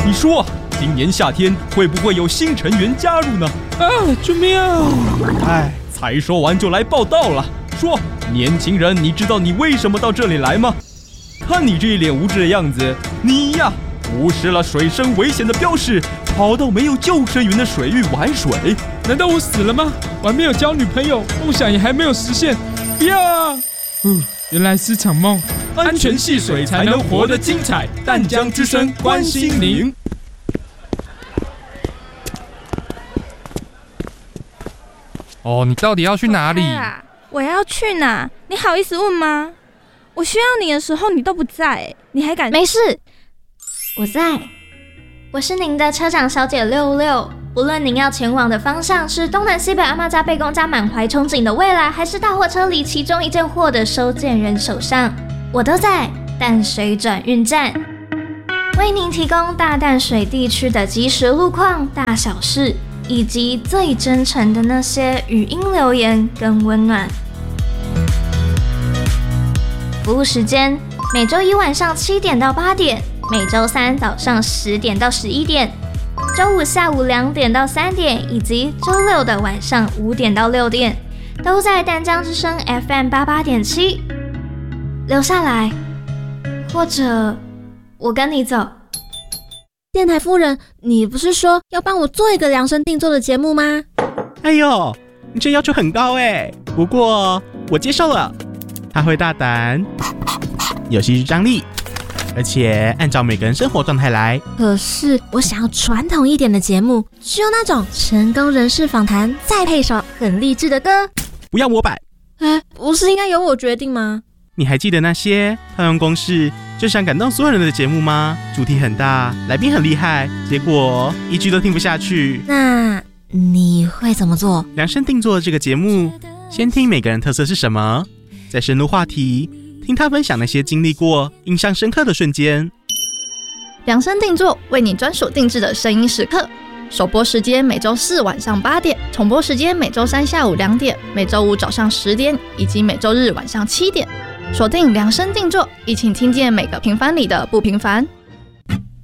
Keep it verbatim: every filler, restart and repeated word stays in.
你说，今年夏天会不会有新成员加入呢？ 啊，救命啊！ 哎，才说完就来报道了。说，年轻人，你知道你为什么到这里来吗？看你这一脸无知的样子，你呀，无视了水深危险的标示，跑到没有救生员的水域玩水。 难道我死了吗？我还没有交女朋友，梦想也还没有实现。呀！哦，原来是场梦。 安全戏水才能活得精彩。淡江之声关心您。 哦，你到底要去哪里？ 我要去哪？你好意思问吗？我需要你的时候你都不在，你还敢？ 没事，我在。我是您的车长小姐六六。不论您要前往的方向是东南西北阿嬷家贝公家满怀憧憬的未来，还是大货车里其中一件货的收件人手上，我都在淡水转运站，为您提供大淡水地区的即时路况、大小事，以及最真诚的那些语音留言跟温暖。服务时间：每周一晚上七点到八点，每周三早上十点到十一点，周五下午两点到三点，以及周六的晚上五点到六点，都在淡江之声 F M 八八点七。留下来，或者我跟你走。 电台夫人，你不是说要帮我做一个量身定做的节目吗？ 哎呦，你这要求很高哎，不过我接受了。他会大胆，有戏剧张力，而且按照每个人生活状态来。 可是我想要传统一点的节目，只有那种成功人士访谈，再配首很励志的歌。 不要模板。 哎，不是应该由我决定吗？ 你还记得那些套用公式就想感动所有人的节目吗？主题很大，来宾很厉害，结果一句都听不下去。 那你会怎么做？ 量身定做这个节目，先听每个人特色是什么，再深入话题，听他分享那些经历过印象深刻的瞬间。 量身定做，为你专属定制的声音时刻。首播时间每周四晚上八点，重播时间每周三下午两点，每周五早上十点，以及每周日晚上七点。锁定量身定做，一起听见每个平凡里的不平凡。